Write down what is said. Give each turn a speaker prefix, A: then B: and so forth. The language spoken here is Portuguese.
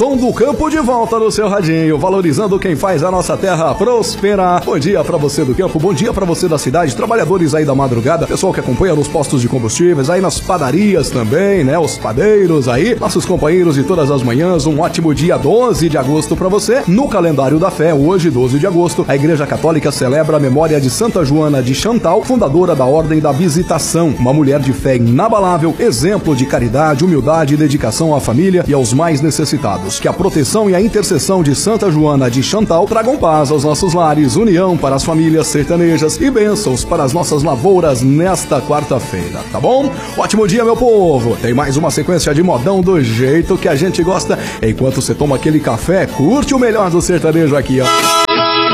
A: Som do Campo de volta no seu radinho, valorizando quem faz a nossa terra prosperar. Bom dia pra você do campo, bom dia pra você da cidade, trabalhadores aí da madrugada, pessoal que acompanha nos postos de combustíveis, aí nas padarias também, né, os padeiros aí, nossos companheiros de todas as manhãs, um ótimo dia 12 de agosto pra você. No calendário da fé, hoje, 12 de agosto, a Igreja Católica celebra a memória de Santa Joana de Chantal, fundadora da Ordem da Visitação, uma mulher de fé inabalável, exemplo de caridade, humildade e dedicação à família e aos mais necessitados. Que a proteção e a intercessão de Santa Joana de Chantal tragam paz aos nossos lares, união para as famílias sertanejas e bênçãos para as nossas lavouras nesta quarta-feira, tá bom? Ótimo dia, meu povo! Tem mais uma sequência de modão do jeito que a gente gosta. Enquanto você toma aquele café, curte o melhor do sertanejo aqui, ó.